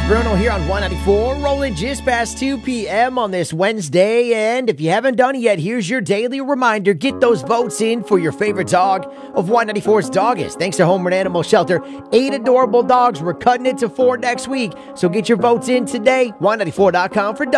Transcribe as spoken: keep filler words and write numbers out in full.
Bruno here on one ninety-four, rolling just past two p.m. on this Wednesday. And if you haven't done it yet, here's your daily reminder. Get those votes in for your favorite dog of one ninety-four's Dogist. Thanks to Homeward Animal Shelter. Eight adorable dogs. We're cutting it to four next week. So get your votes in today. one ninety-four dot com for